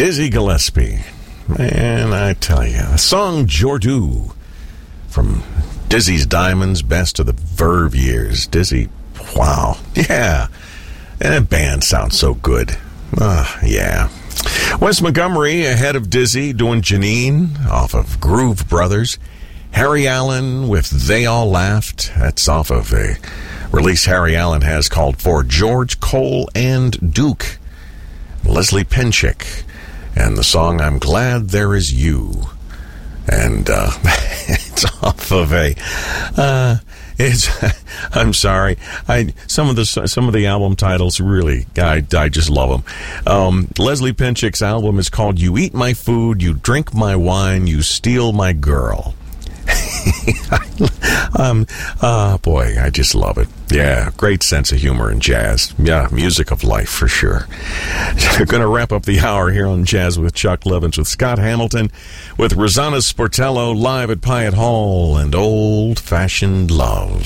Dizzy Gillespie. Man, I tell you, the song Jordu from Dizzy's Diamonds, best of the Verve years. Dizzy, wow. Yeah. And that band sounds so good. Yeah. Wes Montgomery ahead of Dizzy doing Janine off of Groove Brothers. Harry Allen with They All Laughed. That's off of a release Harry Allen has called For George, Cole, and Duke. Leslie Pinchick and the song I'm Glad There Is You. And it's off of a I'm sorry, some of the album titles really I just love them. Leslie Pinchick's album is called You Eat My Food, You Drink My Wine, You Steal My Girl. Boy, I just love it. Yeah, great sense of humor in jazz. Yeah, music of life for sure. We're going to wrap up the hour here on Jazz with Chuck Levins with Scott Hamilton, with Rosanna Sportello live at Pyatt Hall and Old Fashioned Love.